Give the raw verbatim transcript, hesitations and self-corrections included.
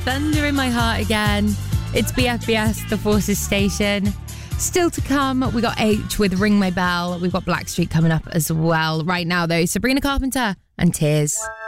Thunder in My Heart again. It's B F B S, the Forces station. Still to come, we got H with Ring My Bell. We've got Blackstreet coming up as well. Right now, though, Sabrina Carpenter and Tears.